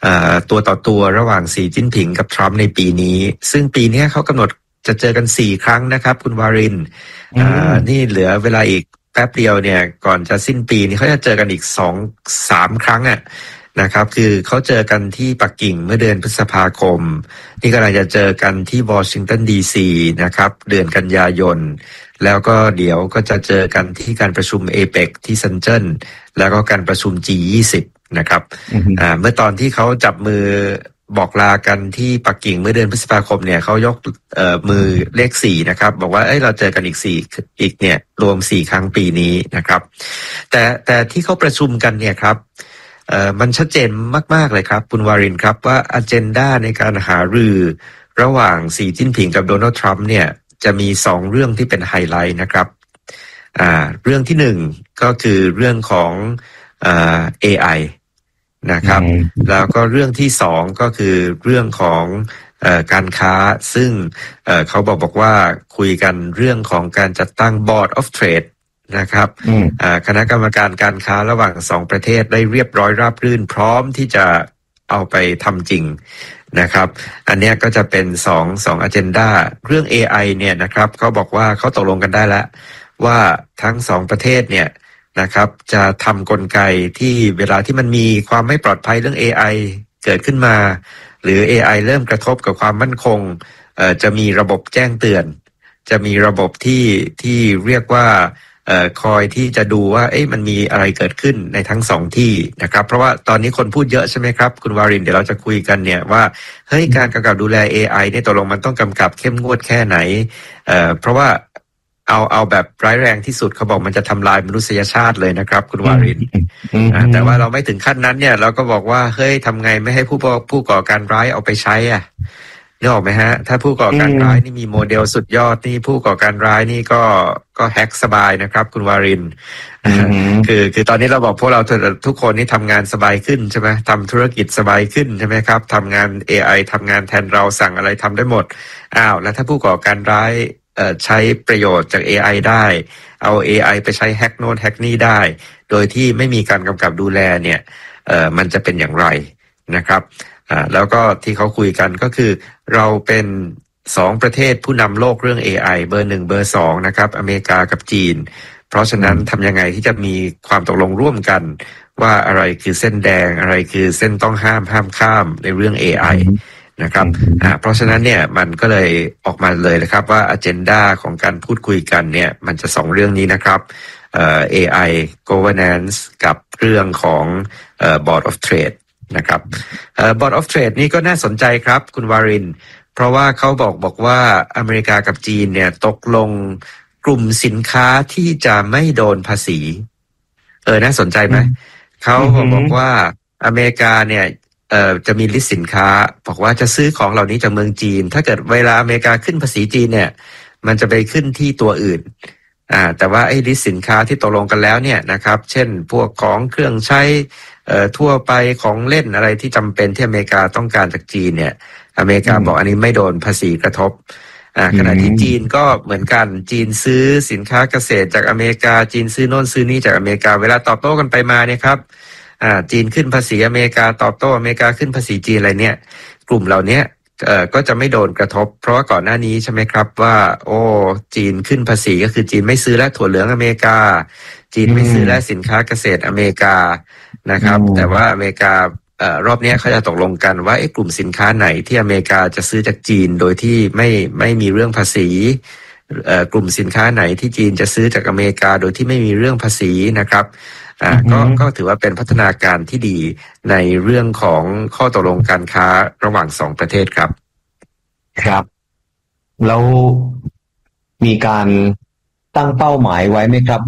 ตัวต่อตัวระหว่างสีจิ้นผิงกับทรัมป์ในปีนี้ซึ่งปีนี้เขากำหนดจะเจอกัน4 ครั้งนะครับคุณวารินนี่เหลือเวลาอีกแป๊บเดียวเนี่ยก่อนจะสิ้นปีนี้เขาจะเจอกันอีก2-3 ครั้งนะครับคือเขาเจอกันที่ปักกิ่งเมื่อเดือนพฤษภาคมนี่กำลังจะเจอกันที่วอชิงตันดีซีนะครับเดือนกันยายนแล้วก็เดี๋ยวก็จะเจอกันที่การประชุมเอเปกที่เซินเจิ้นแล้วก็การประชุม G20 นะครับเมื่อตอนที่เขาจับมือบอกลากันที่ปักกิ่งเมื่อเดือนพฤษภาคมเนี่ยเขายกมือเลข4นะครับบอกว่าเราเจอกันอีกเนี่ยรวม4 ครั้งปีนี้นะครับแต่ที่เขาประชุมกันเนี่ยครับมันชัดเจนมากๆเลยครับคุณวารินครับว่าอเจนดาในการหารือระหว่างสีจิ้นผิงกับโดนัลด์ทรัมป์เนี่ยจะมี2 เรื่องที่เป็นไฮไลท์นะครับเรื่องที่1ก็คือเรื่องของAI นะครับแล้วก็เรื่องที่2ก็คือเรื่องของการค้าซึ่งเขาบอกว่าคุยกันเรื่องของการจัดตั้ง Board of Trade นะครับคณะกรรมการการค้าระหว่าง2 ประเทศได้เรียบร้อยราบรื่นพร้อมที่จะเอาไปทำจริงนะครับอันนี้ก็จะเป็น2 agenda เรื่อง AI เนี่ยนะครับเขาบอกว่าเขาตกลงกันได้แล้วว่าทั้ง2 ประเทศเนี่ยนะครับจะทำกลไกที่เวลาที่มันมีความไม่ปลอดภัยเรื่อง AI เกิดขึ้นมาหรือ AI เริ่มกระทบกับความมั่นคงจะมีระบบแจ้งเตือนจะมีระบบที่เรียกว่าคอยที่จะดูว่ามันมีอะไรเกิดขึ้นในทั้ง2 ที่นะครับเพราะว่าตอนนี้คนพูดเยอะใช่ไหมครับคุณวารินเดี๋ยวเราจะคุยกันเนี่ยว่าเฮ้ยการกำกับดูแล AI เนี่ยตกลงมันต้องกำกับเข้มงวดแค่ไหนเพราะว่าเอาแบบร้ายแรงที่สุดเขาบอกมันจะทำลายมนุษยชาติเลยนะครับคุณวารินแต่ว่าเราไม่ถึงขั้นนั้นเนี่ยเราก็บอกว่าเฮ้ยทำไงไม่ให้ผู้ก่อการร้ายเอาไปใช้นึกออกไหมฮะถ้าผู้ก่อการร้ายนี่มีโมเดลสุดยอดนี่ผู้ก่อการร้ายนี่ก็แฮกสบายนะครับคุณวารินคือตอนนี้เราบอกพวกเราทุกคนนี่ทำงานสบายขึ้นใช่ไหมทำธุรกิจสบายขึ้นใช่ไหมครับทำงาน AI ทำงานแทนเราสั่งอะไรทำได้หมดแล้วถ้าผู้ก่อการร้ายใช้ประโยชน์จาก AI ได้เอา AI ไปใช้แฮกโน่นแฮกนี่ได้โดยที่ไม่มีการกำกับดูแลเนี่ยมันจะเป็นอย่างไรนะครับแล้วก็ที่เขาคุยกันก็คือเราเป็น2 ประเทศผู้นำโลกเรื่อง AI เบอร์ 1เบอร์2นะครับอเมริกากับจีนเพราะฉะนั้นทำยังไงที่จะมีความตกลงร่วมกันว่าอะไรคือเส้นแดงอะไรคือเส้นต้องห้ามข้ามในเรื่อง AI นะครับเพราะฉะนั้นเนี่ยมันก็เลยออกมาเลยนะครับว่า agenda ของการพูดคุยกันเนี่ยมันจะ2 เรื่องนี้นะครับAI governance กับเรื่องของBoard of Trade นะครับBoard of Trade นี่ก็น่าสนใจครับคุณวารินเพราะว่าเขาบอกว่าอเมริกากับจีนเนี่ยตกลงกลุ่มสินค้าที่จะไม่โดนภาษีน่าสนใจไหมเขาบอกว่าอเมริกาเนี่ยจะมีลิสต์สินค้าบอกว่าจะซื้อของเหล่านี้จากเมืองจีนถ้าเกิดเวลาอเมริกาขึ้นภาษีจีนเนี่ยมันจะไปขึ้นที่ตัวอื่นแต่ว่าไอ้ลิสต์สินค้าที่ตกลงกันแล้วเนี่ยนะครับเช่นพวกของเครื่องใช้ทั่วไปของเล่นอะไรที่จำเป็นที่อเมริกาต้องการจากจีนเนี่ยอเมริกาบอกอันนี้ไม่โดนภาษีกระทบขณะที่จีนก็เหมือนกันจีนซื้อสินค้าเกษตรจากอเมริกาจีนซื้อโน่นซื้อนี่จากอเมริกาเวลาตอบโต้กันไปมาเนี่ยครับจีนขึ้นภาษีอเมริกาตอบโต้อเมริกาขึ้นภาษีจีนอะไรเนี่ยกลุ่มเหล่านี้ก็จะไม่โดนกระทบเพราะว่าก่อนหน้านี้ใช่ไหมครับว่าจีนขึ้นภาษีก็คือจีนไม่ซื้อและถั่วเหลืองอเมริกาจีนไม่ซื้อและสินค้าเกษตรอเมริกานะครับแต่ว่าอเมริการอบนี้เขาจะตกลงกันว่ากลุ่มสินค้าไหนที่อเมริกาจะซื้อจากจีนโดยที่ไม่มีเรื่องภาษีกลุ่มสินค้าไหนที่จีนจะซื้อจากอเมริกาโดยที่ไม่มีเรื่องภาษีนะครับก็ถือว่าเป็นพัฒนาการที่ดีในเรื่องของข้อตกลงการค้าระหว่าง2 ประเทศครับครับแล้วมีการตั้งเป้าหมายไว้ไหมครับ